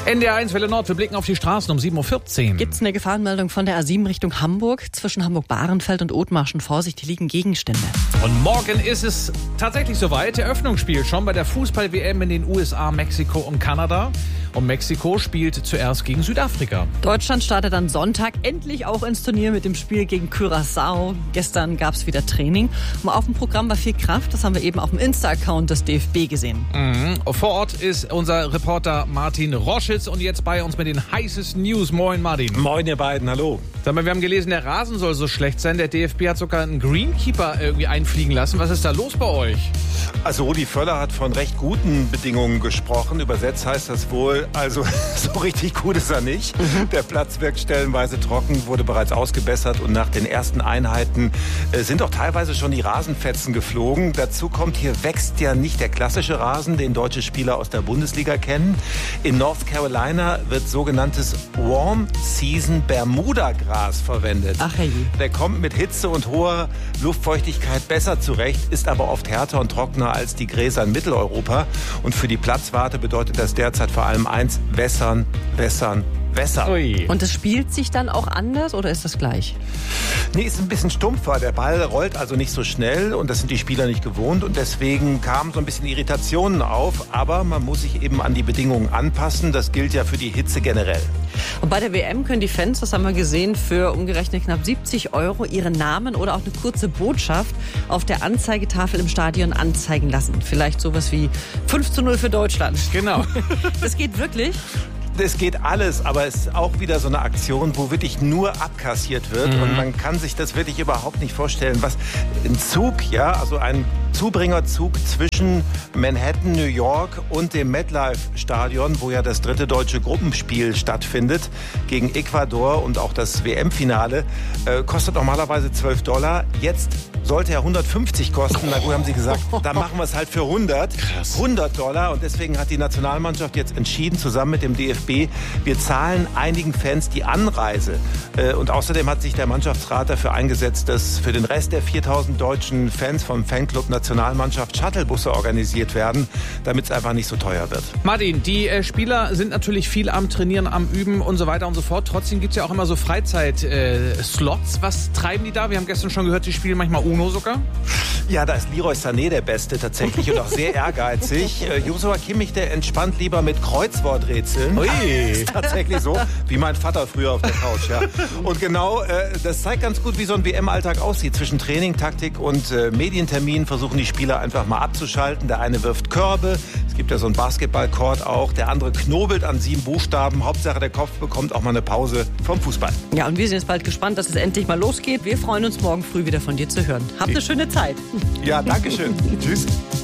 NDR1 Welle Nord, wir blicken auf die Straßen um 7.14 Uhr. Gibt's eine Gefahrenmeldung von der A7 Richtung Hamburg? Zwischen Hamburg-Bahrenfeld und Othmarschen. Vorsicht, hier liegen Gegenstände. Und morgen ist es tatsächlich soweit. Eröffnungsspiel schon bei der Fußball-WM in den USA, Mexiko und Kanada. Und Mexiko spielt zuerst gegen Südafrika. Deutschland startet am Sonntag endlich auch ins Turnier mit dem Spiel gegen Curaçao. Gestern gab's wieder Training. Und auf dem Programm war viel Kraft. Das haben wir eben auf dem Insta-Account des DFB gesehen. Vor Ort ist unser Reporter Martin Roschitz und jetzt bei uns mit den heißesten News. Moin Martin. Moin ihr beiden, hallo. Sag mal, wir haben gelesen, der Rasen soll so schlecht sein. Der DFB hat sogar einen Greenkeeper irgendwie einfliegen lassen. Was ist da los bei euch? Also Rudi Völler hat von recht guten Bedingungen gesprochen. Übersetzt heißt das wohl, also so richtig gut ist er nicht. Der Platz wirkt stellenweise trocken, wurde bereits ausgebessert und nach den ersten Einheiten sind auch teilweise schon die Rasenfetzen geflogen. Dazu kommt, hier wächst ja nicht der klassische Rasen, den deutsche Spieler aus der Bundesliga kennen. In North Carolina wird sogenanntes Warm Season Bermuda Gras verwendet. Ach je. Der kommt mit Hitze und hoher Luftfeuchtigkeit besser zurecht, ist aber oft härter und trockener als die Gräser in Mitteleuropa. Und für die Platzwarte bedeutet das derzeit vor allem eins: wässern, wässern, wässern. Ui. Und es spielt sich dann auch anders oder ist das gleich? Nee, ist ein bisschen stumpfer. Der Ball rollt also nicht so schnell und das sind die Spieler nicht gewohnt und deswegen kamen so ein bisschen Irritationen auf. Aber man muss sich eben an die Bedingungen anpassen. Das gilt ja für die Hitze generell. Und bei der WM können die Fans, das haben wir gesehen, für umgerechnet knapp 70 € ihren Namen oder auch eine kurze Botschaft auf der Anzeigetafel im Stadion anzeigen lassen. Vielleicht sowas wie 5:0 für Deutschland. Genau. Das geht wirklich? Es geht alles, aber es ist auch wieder so eine Aktion, wo wirklich nur abkassiert wird. Und man kann sich das wirklich überhaupt nicht vorstellen. Was ein Zug, ja, also ein Zubringerzug zwischen Manhattan, New York und dem MetLife-Stadion, wo ja das 3. deutsche Gruppenspiel stattfindet, gegen Ecuador und auch das WM-Finale, kostet normalerweise $12. Jetzt sollte er 150 kosten. Na gut, haben sie gesagt, dann machen wir es halt für 100. Krass. $100. Und deswegen hat die Nationalmannschaft jetzt entschieden, zusammen mit dem DFB, wir zahlen einigen Fans die Anreise. Und außerdem hat sich der Mannschaftsrat dafür eingesetzt, dass für den Rest der 4.000 deutschen Fans vom Fanclub Nationalmannschaft Shuttlebusse organisiert werden, damit es einfach nicht so teuer wird. Martin, die Spieler sind natürlich viel am Trainieren, am Üben und so weiter und so fort. Trotzdem gibt es ja auch immer so Freizeit-Slots. Was treiben die da? Wir haben gestern schon gehört, die spielen manchmal Uno sogar. Ja, da ist Leroy Sané der Beste tatsächlich und auch sehr ehrgeizig. Joshua Kimmich, der entspannt lieber mit Kreuzworträtseln. Ui. Ist tatsächlich so, wie mein Vater früher auf der Couch. Ja. Und genau, das zeigt ganz gut, wie so ein WM-Alltag aussieht. Zwischen Training, Taktik und Medientermin versuchen die Spieler einfach mal abzuschalten. Der eine wirft Körbe, es gibt ja so einen Basketball-Court auch. Der andere knobelt an 7 Buchstaben. Hauptsache, der Kopf bekommt auch mal eine Pause vom Fußball. Ja, und wir sind jetzt bald gespannt, dass es endlich mal losgeht. Wir freuen uns, morgen früh wieder von dir zu hören. Habt eine schöne Zeit. Ja, danke schön. Tschüss.